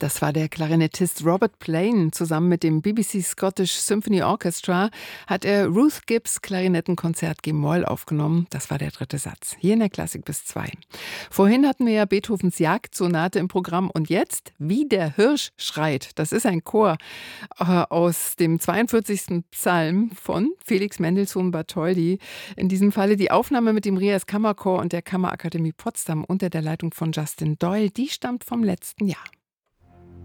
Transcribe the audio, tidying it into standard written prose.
Das war der Klarinettist Robert Plain. Zusammen mit dem BBC Scottish Symphony Orchestra hat er Ruth Gibbs Klarinettenkonzert G-Moll aufgenommen. Das war der dritte Satz. Hier in der Klassik bis 2. Vorhin hatten wir ja Beethovens Jagdsonate im Programm und jetzt Wie der Hirsch schreit. Das ist ein Chor aus dem 42. Psalm von Felix Mendelssohn Bartholdy. In diesem Falle die Aufnahme mit dem Rias Kammerchor und der Kammerakademie Potsdam unter der Leitung von Justin Doyle. Die stammt vom letzten Jahr.